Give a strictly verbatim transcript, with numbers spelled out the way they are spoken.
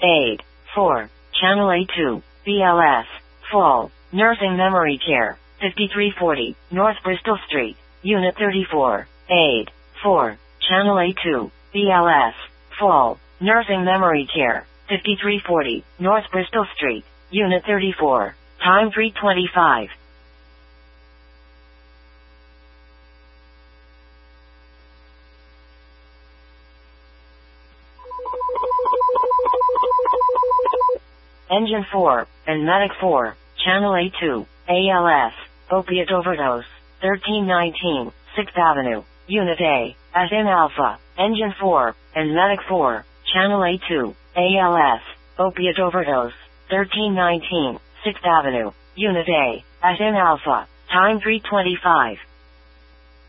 aid. four. Channel A two, B L S, Fall, Nursing Memory Care, fifty-three forty, North Bristol Street, Unit thirty-four, aid. four. Channel A two, B L S, Fall, Nursing Memory Care, fifty-three forty, North Bristol Street, Unit thirty-four, time three twenty-five. Engine four, and Medic four, Channel A two, A L S, Opiate Overdose, thirteen nineteen, sixth Avenue, Unit A, as in Alpha, Engine four, and Medic four, Channel A two, A L S, Opiate Overdose, thirteen nineteen, sixth Avenue, Unit A, as in Alpha, time three twenty-five.